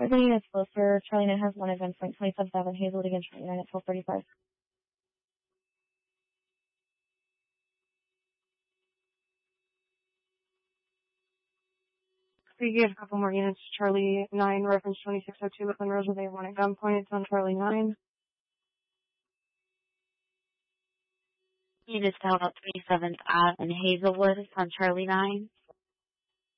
Present units closer. Charlie 9 has one advance point 27-7. Hazelwood against Charlie 9 at 12:35. So you get a couple more units. Charlie 9, reference 2602, Whitman Road with A1 at gunpoint. It's on Charlie 9. Units down up 27th Ave and Hazelwood on Charlie 9.